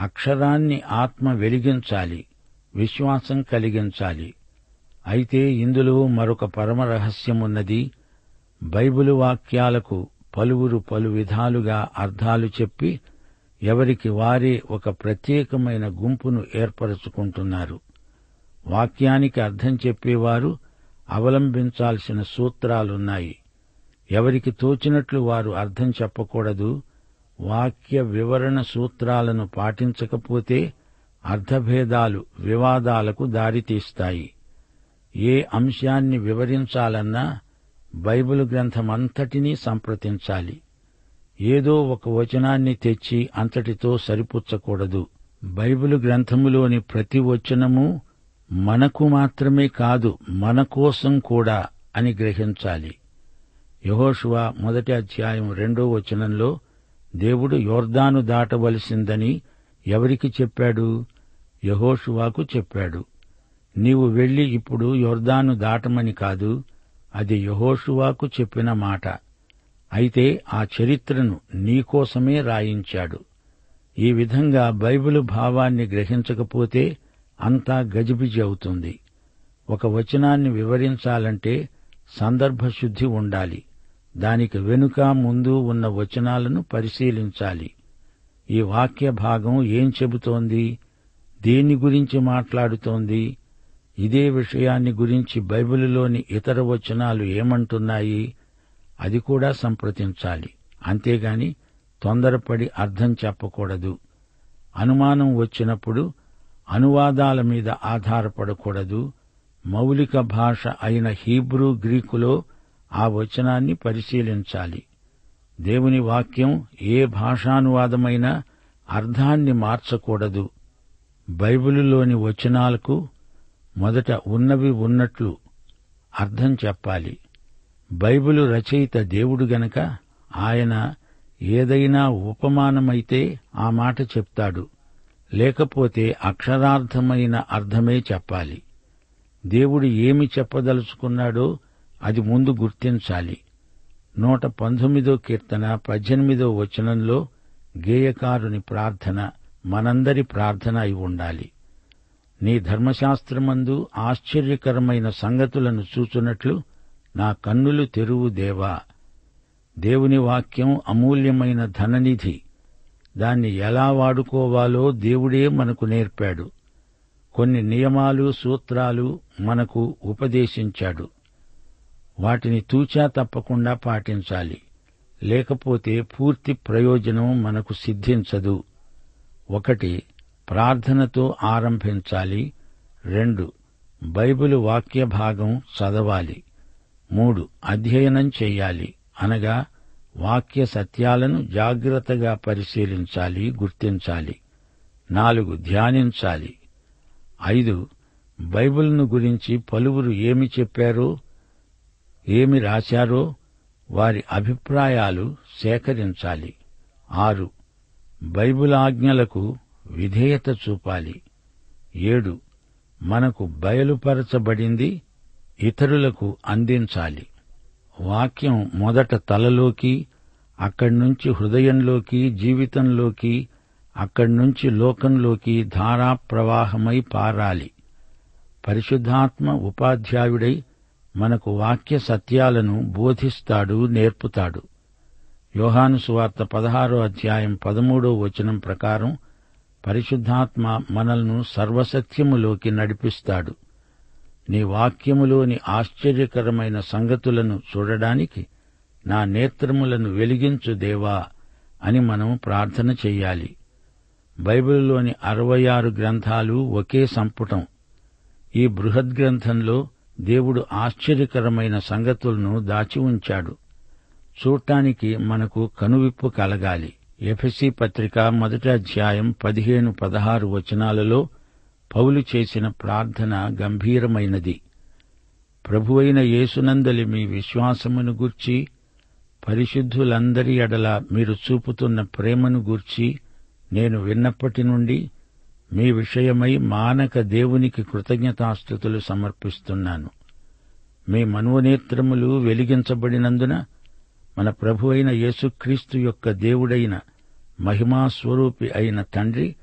అక్షరాన్ని ఆత్మ వెలిగించాలి, విశ్వాసం కలిగించాలి. అయితే ఇందులో మరొక పరమరహస్యమున్నది. బైబిలు వాక్యాలకు పలువురు పలు విధాలుగా అర్థాలు చెప్పి ఎవరికి వారే ఒక ప్రత్యేకమైన గుంపును ఏర్పరచుకుంటున్నారు. వాక్యానికి అర్థం చెప్పేవారు అవలంబించాల్సిన సూత్రాలున్నాయి. ఎవరికి తోచినట్లు వారు అర్థం చెప్పకూడదు. వాక్య వివరణ సూత్రాలను పాటించకపోతే అర్థభేదాలు, వివాదాలకు దారితీస్తాయి. ఏ అంశాన్ని వివరించాలన్నా బైబిలు గ్రంథమంతటినీ సంప్రదించాలి. ఏదో ఒక వచనాన్ని తెచ్చి అంతటితో సరిపుచ్చకూడదు. బైబిలు గ్రంథములోని ప్రతి వచనము మనకు మాత్రమే కాదు, మన కోసం కూడా అని గ్రహించాలి. యెహోషువ 1:2 దేవుడు యొర్దాను దాటవలసిందని ఎవరికి చెప్పాడు? యెహోషువకు చెప్పాడు. నీవు వెళ్లి ఇప్పుడు యొర్దాను దాటమని కాదు, అది యెహోషువకు చెప్పిన మాట. అయితే ఆ చరిత్రను నీకోసమే రాయించాడు. ఈ విధంగా బైబిలు భావాన్ని గ్రహించకపోతే అంతా గజిబిజి అవుతుంది. ఒక వచనాన్ని వివరించాలంటే సందర్భశుద్ధి ఉండాలి. దానికి వెనుక ముందు ఉన్న వచనాలను పరిశీలించాలి. ఈ వాక్య భాగం ఏం చెబుతోంది? దేని గురించి మాట్లాడుతోంది? ఇదే విషయాన్ని గురించి బైబిలులోని ఇతర వచనాలు ఏమంటున్నాయి? అది కూడా సంప్రదించాలి. అంతేగాని తొందరపడి అర్థం చెప్పకూడదు. అనుమానం వచ్చినప్పుడు అనువాదాల మీద ఆధారపడకూడదు. మౌలిక భాష అయిన హీబ్రూ, గ్రీకులో ఆ వచనాన్ని పరిశీలించాలి. దేవుని వాక్యం ఏ భాషానువాదమైనా అర్థాన్ని మార్చకూడదు. బైబిలులోని వచనాలకు మొదట ఉన్నవి ఉన్నట్లు అర్థం చెప్పాలి. బైబిలు రచయిత దేవుడు గనక ఆయన ఏదైనా ఉపమానమైతే ఆ మాట చెప్తాడు. లేకపోతే అక్షరార్థమైన అర్థమే చెప్పాలి. దేవుడు ఏమి చెప్పదలుచుకున్నాడో అది ముందు గుర్తించాలి. 119 కీర్తన 18 గేయకారుని ప్రార్థన మనందరి ప్రార్థన అయి ఉండాలి. నీ ధర్మశాస్త్రమందు ఆశ్చర్యకరమైన సంగతులను చూచున్నట్లు నా కన్నులు తెరువు దేవా. దేవుని వాక్యం అమూల్యమైన ధననిధి. దాన్ని ఎలా వాడుకోవాలో దేవుడే మనకు నేర్పాడు. కొన్ని నియమాలు, సూత్రాలు మనకు ఉపదేశించాడు. వాటిని తూచా తప్పకుండా పాటించాలి. లేకపోతే పూర్తి ప్రయోజనం మనకు సిద్ధించదు. 1. ప్రార్థనతో ఆరంభించాలి. 2. బైబిలు వాక్య భాగం చదవాలి. 3. అధ్యయనం చెయ్యాలి. అనగా వాక్య సత్యాలను జాగ్రత్తగా పరిశీలించాలి, గుర్తించాలి. 4. ధ్యానించాలి. 5. బైబిల్ను గురించి పలువురు ఏమి చెప్పారో, ఏమి రాశారో వారి అభిప్రాయాలు సేకరించాలి. 6. బైబిల్ ఆజ్ఞలకు విధేయత చూపాలి. 7. మనకు బయలుపరచబడింది ఇతరులకు అందించాలి. వాక్యం మొదట తలలోకి, అక్కడ్నుంచి హృదయంలోకి, జీవితంలోకి, అక్కడ్నుంచి లోకంలోకి ధారాప్రవాహమై పారాలి. పరిశుద్ధాత్మ ఉపాధ్యాయుడై మనకు వాక్య సత్యాలను బోధిస్తాడు, నేర్పుతాడు. యోహాను సువార్త 16:13 ప్రకారం పరిశుద్ధాత్మ మనల్ని సర్వసత్యములోకి నడిపిస్తాడు. నీ వాక్యములోని ఆశ్చర్యకరమైన సంగతులను చూడడానికి నా నేత్రములను వెలిగించు దేవా అని మనం ప్రార్థన చెయ్యాలి. బైబిలులోని 66 గ్రంథాలు ఒకే సంపుటం. ఈ బృహద్గ్రంథంలో దేవుడు ఆశ్చర్యకరమైన సంగతులను దాచి ఉంచాడు. చూడటానికి మనకు కనువిప్పు కలగాలి. ఎఫెసీ పత్రిక 1:15-16 పౌలు చేసిన ప్రార్థన గంభీరమైనది. ప్రభువైన యేసునందలి మీ విశ్వాసమును గూర్చి, పరిశుద్ధులందరి ఎడల మీరు చూపుతున్న ప్రేమను గూర్చి నేను విన్నప్పటి నుండి మీ విషయమై మానక దేవునికి కృతజ్ఞతాస్తుతులు సమర్పిస్తున్నాను. మీ మనోనేత్రములు వెలిగించబడినందున మన ప్రభువైన యేసుక్రీస్తు యొక్క దేవుడైన మహిమాస్వరూపి అయిన తండ్రి